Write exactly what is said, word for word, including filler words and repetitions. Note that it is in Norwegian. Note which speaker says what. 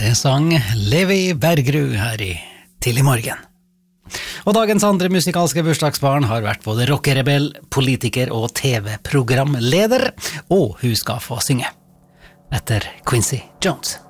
Speaker 1: Det sang Levi Bergerud her i Tidlig morgen. Og dagens andre musikalske bursdagsbarn har vært både rockerebell, politiker og T V-programleder, og hun skal få synge etter Quincy Jones.